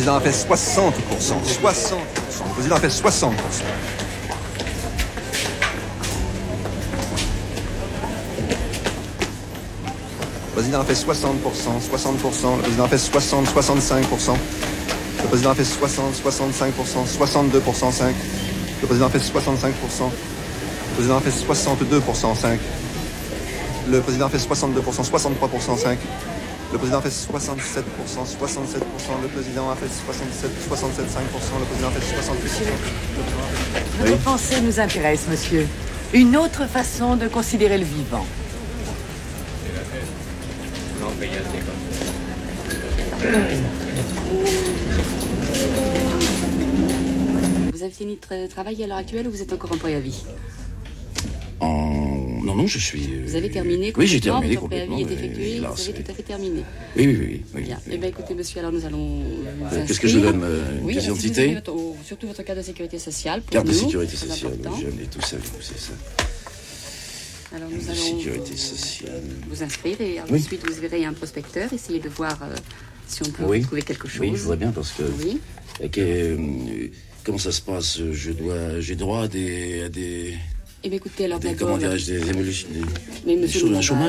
président a fait 60%. 60%. Le président a fait 60%. Le président a fait 60%, 60%. Le président a fait 60, 65%. Le président a fait 60, 65%, 62%, 5. Le président a fait 65%. Le président a fait 62%, 5. Le président a fait 62%, 63%, 5. Le président a fait 67%, 67%. Le président a fait 67, 67, 5%. Le président a fait 68%. Votre pensée nous intéresse, monsieur. Une autre façon de considérer le vivant. Vous avez fini de travailler à l'heure actuelle ou vous êtes encore employé à vie? Non, je suis... Vous avez terminé Oui, j'ai complètement, terminé votre préavis complètement. est effectué, Là, vous avez c'est- tout à fait terminé. Oui. Bien. Eh bien, écoutez, monsieur, alors nous allons vous Qu'est-ce que je inscrire. donne une Oui, pièce alors, si vous d'identité avez surtout votre carte de sécurité sociale. Pour Carte de nous, sécurité très sociale, important. j'en ai tout ça, c'est ça. Alors Carte nous de allons sécurité sociale. vous inscrire et Oui. ensuite vous verrez un prospecteur, essayez de voir si on peut Oui. trouver quelque chose. Oui, je voudrais bien parce que... Oui. Comment ça se passe? J'ai droit à des... Eh bien, écoutez, alors comment d'abord... dirais-je, des évolutions... Mais monsieur, choses, nous, un on chômage.